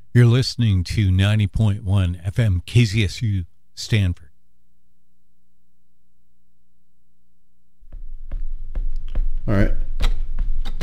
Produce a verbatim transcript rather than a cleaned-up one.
You're listening to ninety point one F M K Z S U Stanford. All right.